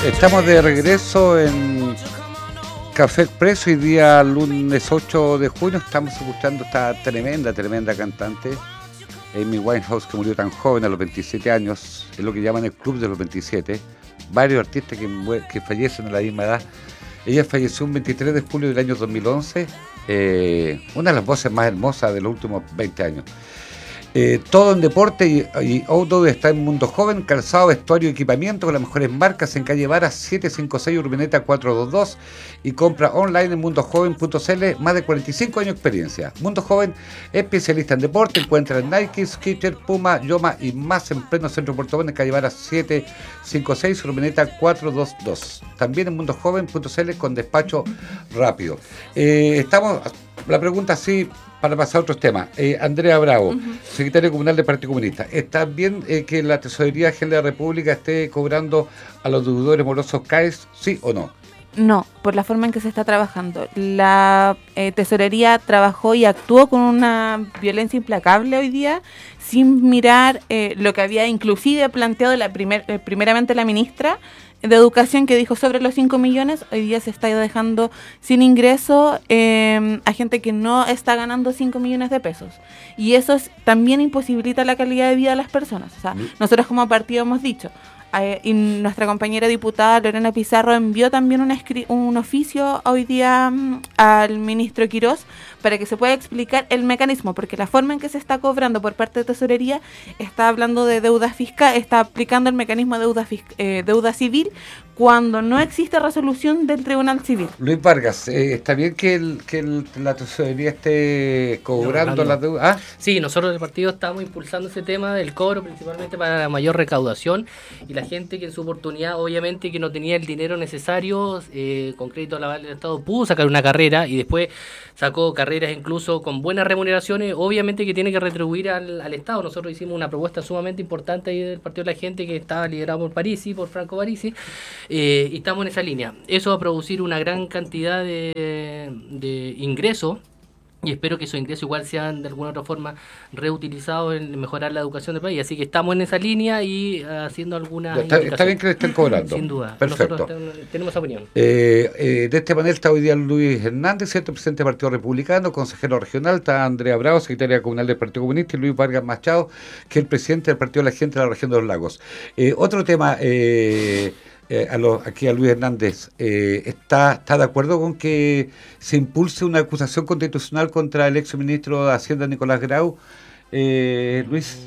Estamos de regreso en Café Expreso, hoy día lunes 8 de junio. Estamos escuchando esta tremenda cantante, Amy Winehouse, que murió tan joven, a los 27 años, es lo que llaman el club de los 27. Varios artistas que fallecen a la misma edad. Ella falleció un 23 de julio del año 2011, una de las voces más hermosas de los últimos 20 años. Todo en deporte y outdoor está en Mundo Joven, calzado, vestuario y equipamiento con las mejores marcas en calle Vara 756 Urbeneta 422 y compra online en mundojoven.cl. Más de 45 años de experiencia. Mundo Joven, especialista en deporte, encuentra en Nike, Skechers, Puma, Yoma y más en pleno centro de Puerto Montt en calle Vara 756 Urbeneta 422. También en mundojoven.cl con despacho rápido. La pregunta así, para pasar a otros temas. Andrea Bravo, secretaria comunal del Partido Comunista. ¿Está bien que la Tesorería General de la República esté cobrando a los deudores morosos CAES, sí o no? No, por la forma en que se está trabajando. La Tesorería trabajó y actuó con una violencia implacable hoy día, sin mirar lo que había inclusive planteado primeramente la ministra de Educación, que dijo sobre los 5 millones, hoy día se está dejando sin ingreso a gente que no está ganando 5 millones de pesos. Y eso también imposibilita la calidad de vida de las personas. O sea, nosotros como partido hemos dicho, y nuestra compañera diputada Lorena Pizarro envió también un oficio hoy día al ministro Quirós para que se pueda explicar el mecanismo, porque la forma en que se está cobrando por parte de Tesorería está hablando de deuda fiscal, está aplicando el mecanismo de deuda civil cuando no existe resolución del Tribunal Civil. Luis Vargas, ¿está bien que la Tesorería esté cobrando las deudas? Sí, nosotros del partido estamos impulsando ese tema del cobro, principalmente para la mayor recaudación, y la gente que en su oportunidad, obviamente, que no tenía el dinero necesario, con crédito al Estado, pudo sacar una carrera y después sacó carreras incluso con buenas remuneraciones, obviamente que tiene que retribuir al Estado. Nosotros hicimos una propuesta sumamente importante ahí del Partido de la Gente, que estaba liderado por Parisi, por Franco Parisi, y estamos en esa línea. Eso va a producir una gran cantidad de ingresos, y espero que esos ingresos igual sean de alguna otra forma reutilizados en mejorar la educación del país. Así que estamos en esa línea y haciendo algunas está bien que le estén cobrando. Sin duda. Perfecto. Nosotros tenemos esa opinión. De este panel está hoy día Luis Hernández, ¿cierto? Presidente del Partido Republicano, consejero regional. Está Andrea Bravo, secretaria comunal del Partido Comunista, y Luis Vargas Machado, que es el presidente del Partido de la Gente de la región de los Lagos. Otro tema... aquí a Luis Hernández, ¿está de acuerdo con que se impulse una acusación constitucional contra el exministro de Hacienda Nicolás Grau? Luis.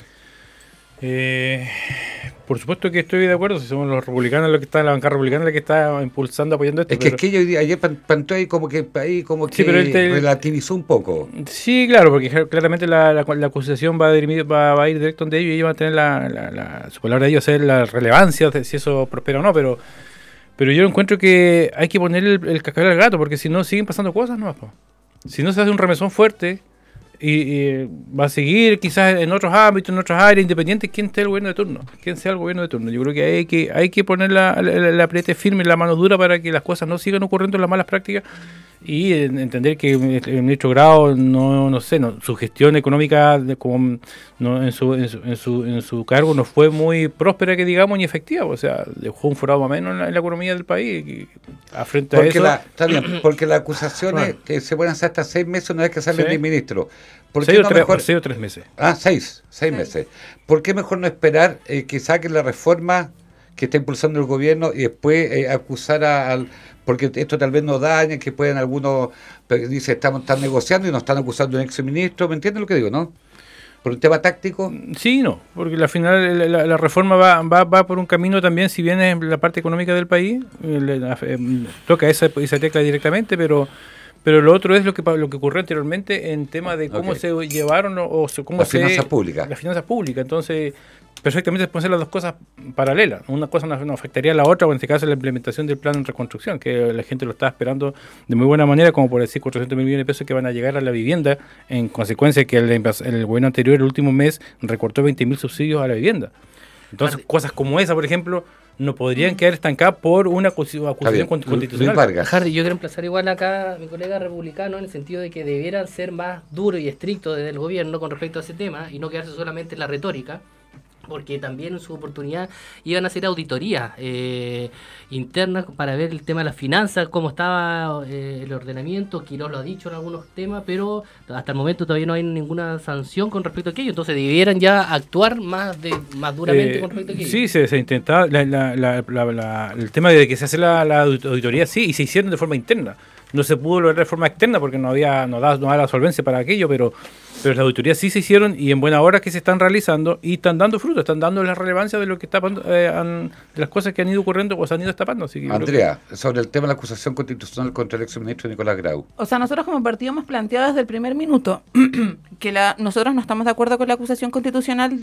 Por supuesto que estoy de acuerdo, si somos los republicanos, la bancada republicana la que está impulsando, apoyando esto. Es que ayer planteó ahí como que sí, relativizó un poco. Sí, claro, porque claramente la acusación va a ir directo donde ellos y ellos van a tener su palabra de ellos, hacer la relevancia de si eso prospera o no, pero yo encuentro que hay que poner el cascabel al gato, porque si no siguen pasando cosas, no. Si no se hace un remesón fuerte, y va a seguir quizás en otros ámbitos, en otras áreas, independientes quién esté el gobierno de turno, quién sea el gobierno de turno. Yo creo que hay que poner la apriete firme, la mano dura para que las cosas no sigan ocurriendo en las malas prácticas, y entender que el ministro Grau su gestión económica en su cargo no fue muy próspera, que digamos, ni efectiva. O sea, dejó un forado más o menos en la economía del país, y frente a eso... Está bien, porque las acusaciones que se pueden hacer hasta 6 meses una vez que sale el ministro. 6 o 3 meses. 6 meses. ¿Por qué mejor no esperar que saquen la reforma que está impulsando el gobierno y después acusar porque esto tal vez nos daña, que pueden algunos, dice, están negociando y nos están acusando de un exministro? ¿Me entiendes lo que digo, no? ¿Por un tema táctico? Sí, no, porque al final la reforma va por un camino también, si bien es la parte económica del país, toca esa tecla directamente, pero lo otro es lo que ocurrió anteriormente en tema de cómo se llevaron cómo las finanzas públicas. Las finanzas públicas. Entonces, perfectamente se pueden hacer las dos cosas paralelas. Una cosa no afectaría a la otra, o en este caso la implementación del plan de reconstrucción, que la gente lo está esperando de muy buena manera, como por decir 400 mil millones de pesos que van a llegar a la vivienda, en consecuencia que el gobierno anterior, el último mes, recortó 20.000 subsidios a la vivienda. Entonces, cosas como esa, por ejemplo, no podrían quedar estancadas por una acusación constitucional. Harry, yo quiero emplazar igual acá a mi colega republicano en el sentido de que debieran ser más duros y estrictos desde el gobierno con respecto a ese tema y no quedarse solamente en la retórica, porque también en su oportunidad iban a hacer auditorías internas para ver el tema de las finanzas, cómo estaba el ordenamiento. Quirós lo ha dicho en algunos temas, pero hasta el momento todavía no hay ninguna sanción con respecto a aquello, entonces debieran ya actuar más duramente con respecto a aquello. Sí, se intentaba el tema de que se hace la auditoría, sí, y se hicieron de forma interna. No se pudo lograr de forma externa porque no daba la solvencia para aquello, pero las auditorías sí se hicieron y en buena hora que se están realizando y están dando fruto, están dando la relevancia de lo que está de las cosas que han ido ocurriendo o se han ido destapando. Así que Andrea, sobre el tema de la acusación constitucional contra el exministro Nicolás Grau. O sea, nosotros como partido hemos planteado desde el primer minuto que nosotros no estamos de acuerdo con la acusación constitucional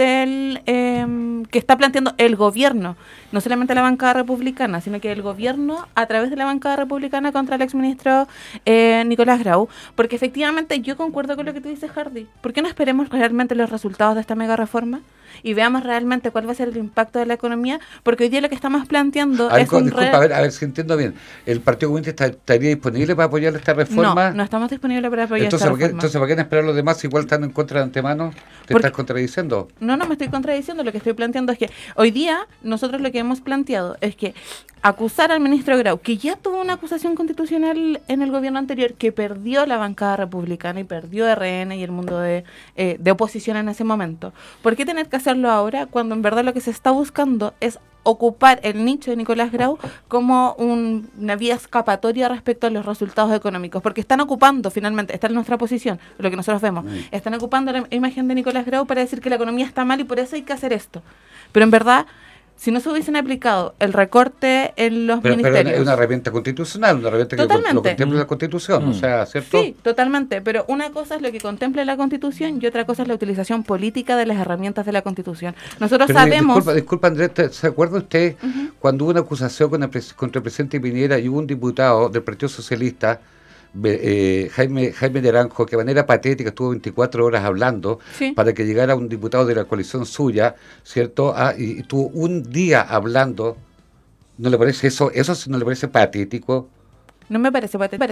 que está planteando el gobierno, no solamente la bancada republicana, sino que el gobierno a través de la bancada republicana contra el exministro Nicolás Grau, porque efectivamente yo concuerdo con lo que tú dices, Hardy. ¿Por qué no esperemos realmente los resultados de esta mega reforma y veamos realmente cuál va a ser el impacto de la economía? Porque hoy día lo que estamos planteando es disculpa, a ver si entiendo bien. ¿El Partido Comunista estaría disponible para apoyar esta reforma? No estamos disponibles para apoyar esta reforma. Entonces, ¿para qué esperar los demás igual están en contra de antemano? ¿Estás contradiciendo? No me estoy contradiciendo. Lo que estoy planteando es que hoy día nosotros lo que hemos planteado es que acusar al ministro Grau, que ya tuvo una acusación constitucional en el gobierno anterior, que perdió la bancada republicana y perdió RN y el mundo de oposición en ese momento. ¿Por qué tener que hacerlo ahora cuando en verdad lo que se está buscando es ocupar el nicho de Nicolás Grau como una vía escapatoria respecto a los resultados económicos? Porque están ocupando, finalmente, está en nuestra posición, lo que nosotros vemos, están ocupando la imagen de Nicolás Grau para decir que la economía está mal y por eso hay que hacer esto. Pero en verdad, si no se hubiesen aplicado el recorte en los ministerios... Pero es una herramienta constitucional, una herramienta que lo contempla la Constitución, o sea, ¿cierto? Sí, totalmente, pero una cosa es lo que contempla la Constitución y otra cosa es la utilización política de las herramientas de la Constitución. Nosotros sabemos... Disculpa, Andrés, ¿se acuerda usted cuando hubo una acusación contra el presidente Piñera y hubo un diputado del Partido Socialista, Jaime Naranjo, que de manera patética estuvo 24 horas hablando para que llegara un diputado de la coalición suya, ¿cierto? Y estuvo un día hablando. ¿No le parece eso? ¿Eso no le parece patético? No me parece patético.